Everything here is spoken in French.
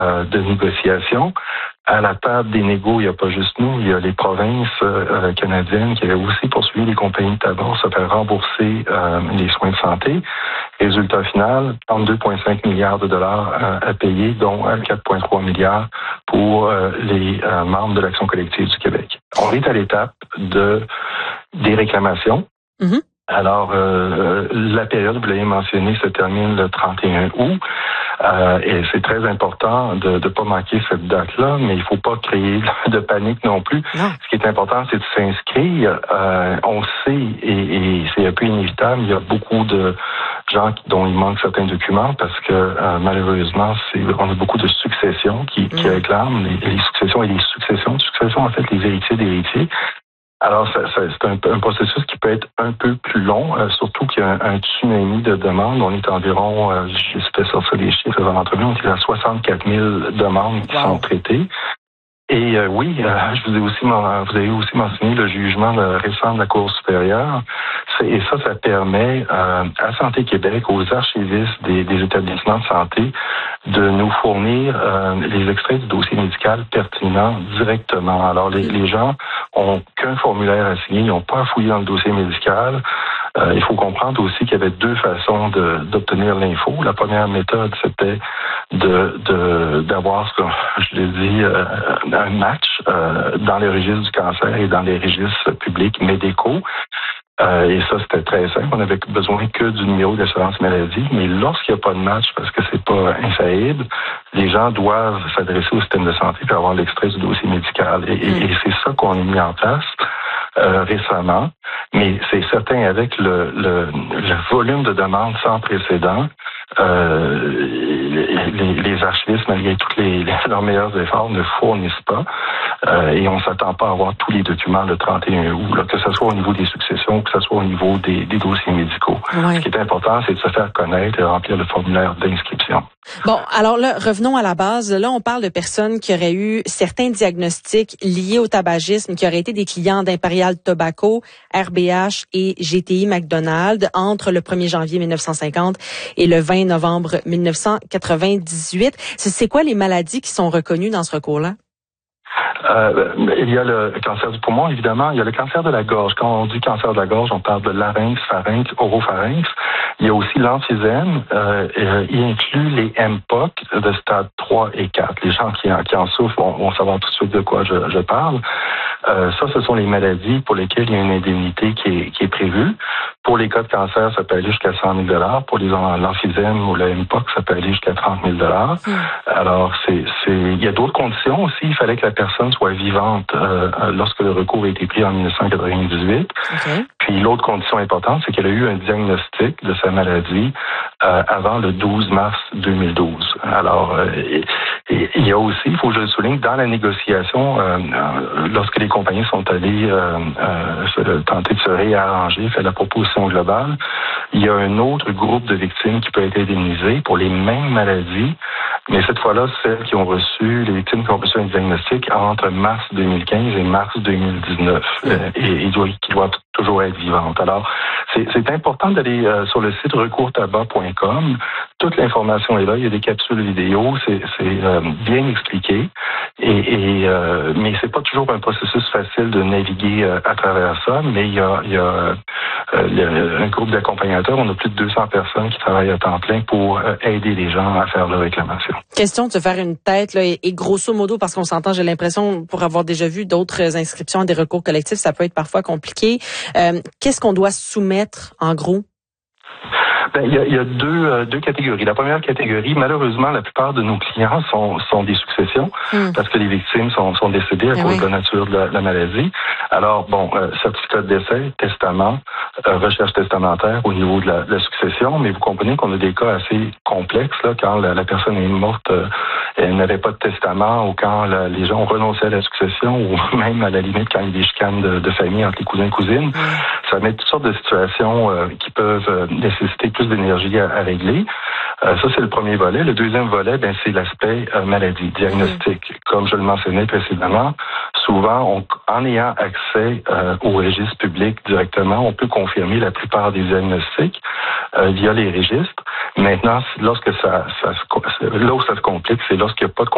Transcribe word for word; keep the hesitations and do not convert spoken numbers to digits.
euh, de négociation. À la table des négos, il n'y a pas juste nous, il y a les provinces euh, canadiennes qui avaient aussi poursuivi les compagnies de tabac, ça fait rembourser euh, les soins de santé. Résultat final, trente-deux virgule cinq milliards de dollars euh, à payer, dont quatre virgule trois milliards pour euh, les euh, membres de l'Action collective du Québec. On est à l'étape de des réclamations. Mm-hmm. Alors, euh, la période, vous l'avez mentionné, se termine le trente et un août. Euh, et c'est très important de ne pas manquer cette date-là, mais il ne faut pas créer de panique non plus. Non. Ce qui est important, c'est de s'inscrire. Euh, on sait, et, et c'est un peu inévitable, il y a beaucoup de gens dont il manque certains documents parce que euh, malheureusement, c'est, on a beaucoup de successions qui, qui mmh. réclament les, les successions et les successions. Successions, en fait, les héritiers d'héritiers. Alors, ça, ça, c'est un, un processus qui peut être un peu plus long, euh, surtout qu'il y a un, un tsunami de demandes. On est environ, euh, j'ai fait sortir les chiffres avant l'entrevue, on est à soixante-quatre mille demandes qui wow. sont traitées. Et euh, oui, euh, je vous ai aussi, vous avez aussi mentionné le jugement de, récent de la Cour supérieure. C'est, et ça, ça permet euh, à Santé Québec, aux archivistes des, des établissements de santé, de nous fournir euh, les extraits du dossier médical pertinent directement. Alors, les, les gens ont qu'un formulaire à signer, ils n'ont pas à fouiller dans le dossier médical. Euh, il faut comprendre aussi qu'il y avait deux façons de, d'obtenir l'info. La première méthode, c'était de, de d'avoir, ce que je l'ai dit, euh, un match euh, dans les registres du cancer et dans les registres publics médicaux. Euh, et ça, c'était très simple. On n'avait besoin que du numéro d'assurance maladie. Mais lorsqu'il n'y a pas de match, parce que c'est pas infaillible, les gens doivent s'adresser au système de santé pour avoir l'extrait du dossier médical. Et, et, et c'est ça qu'on a mis en place euh, récemment. Mais c'est certain, avec le, le, le volume de demandes sans précédent, euh, les, les, les archivistes, malgré tous les, les, leurs meilleurs efforts, ne fournissent pas. Euh, et on ne s'attend pas à avoir tous les documents le trente et un août, là, que ce soit au niveau des successions, que ce soit au niveau des, des dossiers médicaux. Ouais. Ce qui est important, c'est de se faire connaître et remplir le formulaire d'inscription. Bon, alors là, revenons à la base. Là, on parle de personnes qui auraient eu certains diagnostics liés au tabagisme, qui auraient été des clients d'Imperial Tobacco, R B H et G T I McDonald entre le premier janvier mille neuf cent cinquante et le vingt novembre mille neuf cent quatre-vingt-dix-huit. C'est, c'est quoi les maladies qui sont reconnues dans ce recours-là? Euh, il y a le cancer du poumon, évidemment. Il y a le cancer de la gorge. Quand on dit cancer de la gorge, on parle de larynx, pharynx, oropharynx. Il y a aussi l'emphysème. Euh, euh, il inclut les M P O C de stade trois et quatre. Les gens qui en, qui en souffrent vont, vont savoir tout de suite de quoi je, je parle. Euh, ça, ce sont les maladies pour lesquelles il y a une indemnité qui est, qui est prévue. Pour les cas de cancer, ça peut aller jusqu'à cent mille dollars. Pour les l'emphysème ou le M P O C, ça peut aller jusqu'à trente mille dollars. Mmh. Alors, c'est, c'est, il y a d'autres conditions aussi. Il fallait que la personne soit vivante euh, lorsque le recours a été pris en dix-neuf cent quatre-vingt-dix-huit. Okay. Puis l'autre condition importante, c'est qu'elle a eu un diagnostic de sa maladie euh, avant le douze mars deux mille douze. Alors, euh, et, et, il y a aussi, il faut que je le souligne, dans la négociation, euh, euh, lorsque les compagnies sont allées euh, euh, tenter de se réarranger, faire la proposition globale, il y a un autre groupe de victimes qui peut être indemnisé pour les mêmes maladies, mais cette fois-là, celles qui ont reçu, les victimes qui ont reçu un diagnostic entre mars deux mille quinze et mars deux mille dix-neuf, euh, et, et doit, qui doivent toujours être vivantes. Alors, c'est, c'est important d'aller euh, sur le site recours tabac point com. Toute l'information est là. Il y a des capsules vidéo. C'est, c'est euh, bien expliqué. Et, et euh, mais c'est pas toujours un processus facile de naviguer euh, à travers ça. Mais il y a, il y a euh, le, un groupe d'accompagnateurs. On a plus de deux cents personnes qui travaillent à temps plein pour euh, aider les gens à faire leur réclamation. Question de se faire une tête là, et, et grosso modo, parce qu'on s'entend, j'ai l'impression, pour avoir déjà vu d'autres inscriptions à des recours collectifs, ça peut être parfois compliqué. Euh, qu'est-ce qu'on doit soumettre en gros? Ben, il y a, il y a deux, euh, deux catégories. La première catégorie, malheureusement, la plupart de nos clients sont, sont des successions mmh. parce que les victimes sont, sont décédées à et cause oui. de la nature de la, de la maladie. Alors, bon, euh, certificat de décès, testament, euh, recherche testamentaire au niveau de la, de la succession, mais vous comprenez qu'on a des cas assez complexes là, quand la, la personne est morte, euh, elle n'avait pas de testament ou quand la, les gens ont renoncé à la succession ou même à la limite quand il y a des chicanes de, de famille entre les cousins et cousines. Mmh. Ça met toutes sortes de situations euh, qui peuvent euh, nécessiter plus d'énergie à, à régler. Euh, ça, c'est le premier volet. Le deuxième volet, ben, c'est l'aspect euh, maladie, diagnostic. Mmh. Comme je le mentionnais précédemment, souvent, on, en ayant accès euh, au registre public directement, on peut confirmer la plupart des diagnostics euh, via les registres. Maintenant, lorsque ça, ça se, là où ça se complique, c'est lorsqu'il n'y a pas de